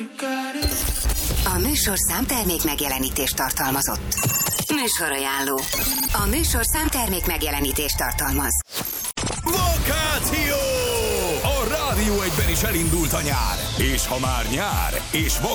A műsorszám termék megjelenítést tartalmazott. Műsorajánló. A műsorszám termék megjelenítést tartalmaz. Vakáció! A Rádió 1-ben is elindult a nyár. És ha már nyár, és